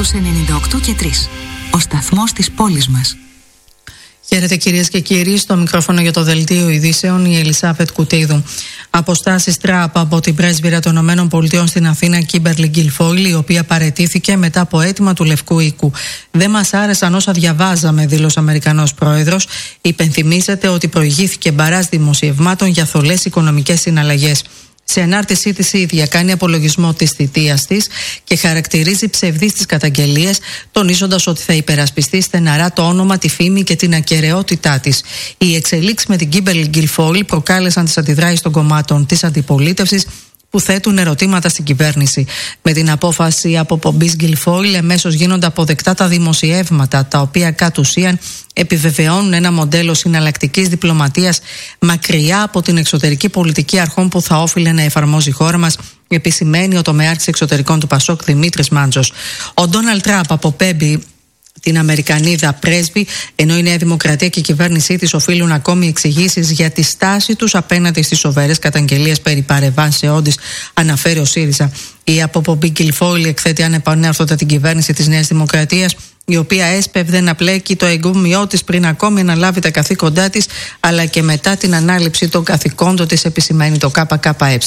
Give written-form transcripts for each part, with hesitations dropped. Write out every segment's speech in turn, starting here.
στους 98,3. Ο σταθμός της πόλης μας. Χαίρετε κυρίες και κύριοι, στο μικρόφωνο για το δελτίο ειδήσεων η Ελισάβετ Κουτίδου. Αποστάσεις τραπ από την πρέσβυρα των ΗΠΑ στην Αθήνα, Κίμπερλι Γκιλφόιλ, η οποία παραιτήθηκε μετά από αίτημα του Λευκού Οίκου. Δεν μας άρεσαν όσα διαβάζαμε, δήλωσε ο Αμερικανός πρόεδρος. Υπενθυμίζεται ότι προηγήθηκε μπαράζ δημοσιευμάτων για θολές οικονομικές συναλλαγές. Σε ανάρτησή της η ίδια κάνει απολογισμό της θητείας της και χαρακτηρίζει ψευδείς τις καταγγελίες, τονίζοντας ότι θα υπερασπιστεί στεναρά το όνομα, τη φήμη και την ακεραιότητά της. Οι εξελίξεις με την Κίμπερλι Γκιλφόιλ προκάλεσαν τις αντιδράσεις των κομμάτων της αντιπολίτευσης, που θέτουν ερωτήματα στην κυβέρνηση. Με την απόφαση αποπομπής Γκιλφόιλ, εμέσως γίνονται αποδεκτά τα δημοσιεύματα, τα οποία κατ' ουσίαν επιβεβαιώνουν ένα μοντέλο συναλλακτικής διπλωματίας μακριά από την εξωτερική πολιτική αρχών που θα όφιλε να εφαρμόζει η χώρα μας, επισημαίνει ο τομεάρχης εξωτερικών του Πασόκ Δημήτρης Μάντζος. Ο Ντόναλντ Τραμπ αποπέμπει την Αμερικανίδα πρέσβη, ενώ η Νέα Δημοκρατία και η κυβέρνησή της οφείλουν ακόμη εξηγήσεις για τη στάση τους απέναντι στις σοβαρές καταγγελίες περί παρεμβάσεών της, αναφέρει ο ΣΥΡΙΖΑ. Η αποπομπή Γκιλφόιλ εκθέτει ανεπανέρθωτα την κυβέρνηση της Νέας Δημοκρατίας, η οποία έσπευδε να πλέκει το εγκούμιό της πριν ακόμη αναλάβει τα καθήκοντά της, αλλά και μετά την ανάληψη των καθηκόντων της, επισημαίνει το ΚΚΕ.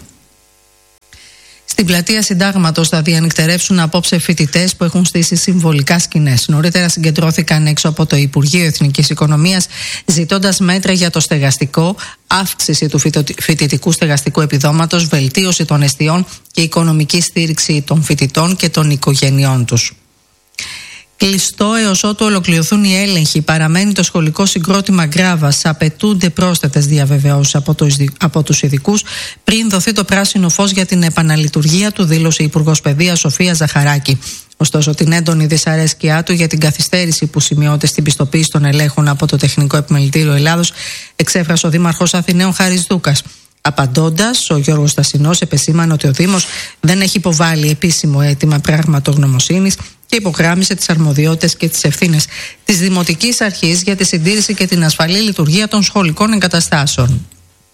Στην πλατεία Συντάγματος θα διανυκτερεύσουν απόψε φοιτητές που έχουν στήσει συμβολικά σκηνές. Νωρίτερα συγκεντρώθηκαν έξω από το Υπουργείο Εθνικής Οικονομίας, ζητώντας μέτρα για το στεγαστικό, αύξηση του φοιτητικού στεγαστικού επιδόματος, βελτίωση των εστιών και οικονομική στήριξη των φοιτητών και των οικογενειών τους. Κλειστό έως ότου ολοκληρωθούν οι έλεγχοι, παραμένει το σχολικό συγκρότημα Γκράβας. Απαιτούνται πρόσθετες διαβεβαιώσεις από τους ειδικούς πριν δοθεί το πράσινο φως για την επαναλειτουργία του, δήλωσε η Υπουργός Παιδείας Σοφία Ζαχαράκη. Ωστόσο, την έντονη δυσαρέσκειά του για την καθυστέρηση που σημειώται στην πιστοποίηση των ελέγχων από το Τεχνικό Επιμελητήριο Ελλάδος εξέφρασε ο Δήμαρχος Αθηναίων Χάρης Δούκας. Απαντώντας, ο Γιώργος Στασινός επεσήμανε ότι ο Δήμος δεν έχει υποβάλει επίσημο αίτημα πραγματογνωμοσύνης και υπογράμμισε τις αρμοδιότητες και τις ευθύνες της Δημοτικής Αρχής για τη συντήρηση και την ασφαλή λειτουργία των σχολικών εγκαταστάσεων.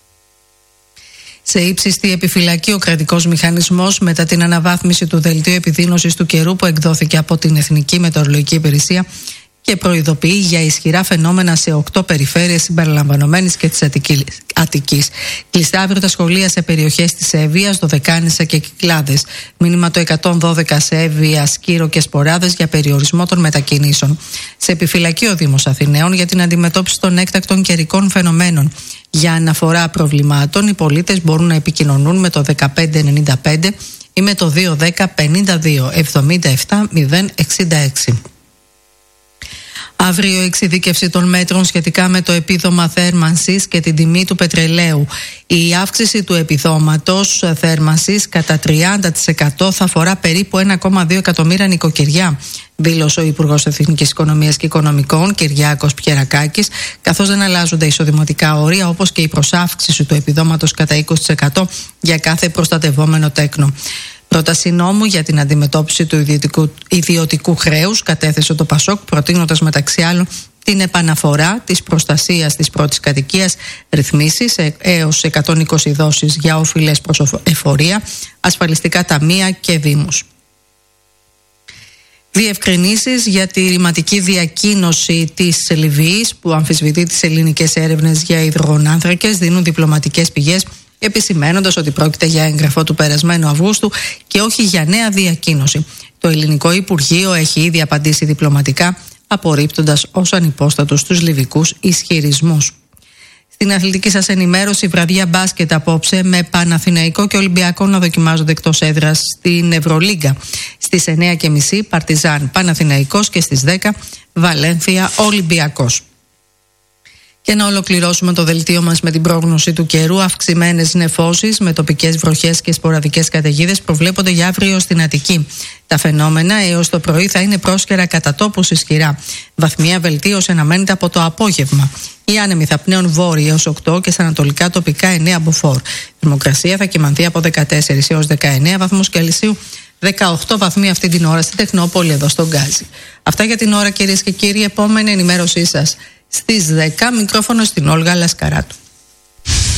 Σε ύψιστη επιφυλακή ο κρατικός μηχανισμός μετά την αναβάθμιση του δελτίου επιδείνωσης του καιρού που εκδόθηκε από την Εθνική Μετεωρολογική Υπηρεσία και προειδοποιεί για ισχυρά φαινόμενα σε 8 περιφέρειες συμπεριλαμβανομένης και της Αττικής. Κλειστά αύριο τα σχολεία σε περιοχές της Εύβοιας, Δωδεκάνησα και Κυκλάδες. Μήνυμα το 112 σε Εύβοια, Σκύρο και Σποράδες για περιορισμό των μετακινήσεων. Σε επιφυλακή ο Δήμος Αθηναίων για την αντιμετώπιση των έκτακτων καιρικών φαινομένων. Για αναφορά προβλημάτων, οι πολίτες μπορούν να επικοινωνούν με το 1595 ή με το 210 52 77 066. Αύριο εξειδίκευση των μέτρων σχετικά με το επίδομα θέρμανσης και την τιμή του πετρελαίου. Η αύξηση του επιδόματος θέρμανσης κατά 30% θα αφορά περίπου 1,2 εκατομμύρια νοικοκυριά, δήλωσε ο Υπουργός Εθνικής Οικονομίας και Οικονομικών Κυριάκος Πιερακάκης, καθώς δεν αλλάζουν τα εισοδηματικά όρια, όπως και η προσάυξηση του επιδόματος κατά 20% για κάθε προστατευόμενο τέκνο. Πρόταση νόμου για την αντιμετώπιση του ιδιωτικού χρέους κατέθεσε το Πασόκ, προτείνοντας μεταξύ άλλων την επαναφορά της προστασίας της πρώτης κατοικίας, ρυθμίσεις έως 120 δόσεις για όφιλες προς εφορία, ασφαλιστικά ταμεία και δήμους. Διευκρινήσεις για τη ρηματική διακίνηση της Λιβύης που αμφισβητεί τις ελληνικές έρευνες για υδρογονάνθρακες δίνουν διπλωματικές πηγές, επισημένοντας ότι πρόκειται για έγγραφο του περασμένου Αυγούστου και όχι για νέα διακίνηση. Το Ελληνικό Υπουργείο έχει ήδη απαντήσει διπλωματικά, απορρίπτοντας ως ανυπόστατους τους λιβικούς ισχυρισμούς. Στην αθλητική σας ενημέρωση, βραδιά μπάσκετ απόψε με Παναθηναϊκό και Ολυμπιακό να δοκιμάζονται εκτός έδρας στην Ευρωλίγκα. Στις 9.30 Παρτιζάν Παναθηναϊκός και στις 10 Βαλένθια Ολυμπιακός. Και να ολοκληρώσουμε το δελτίο μας με την πρόγνωση του καιρού. Αυξημένες νεφώσεις με τοπικές βροχές και σποραδικές καταιγίδες προβλέπονται για αύριο στην Αττική. Τα φαινόμενα έως το πρωί θα είναι πρόσκαιρα κατά τόπους ισχυρά. Βαθμία βελτίωση αναμένεται από το απόγευμα. Οι άνεμοι θα πνέουν βόρεια έως 8 και στα ανατολικά τοπικά 9 μποφόρ. Η θερμοκρασία θα κυμανθεί από 14 έως 19 βαθμούς Κελσίου. 18 βαθμοί αυτή την ώρα στην Τεχνόπολη εδώ στον Γκάζι. Αυτά για την ώρα, κυρίες και κύριοι. Επόμενη ενημέρωσή σας στις 10, μικρόφωνο στην Όλγα Λασκαράτου.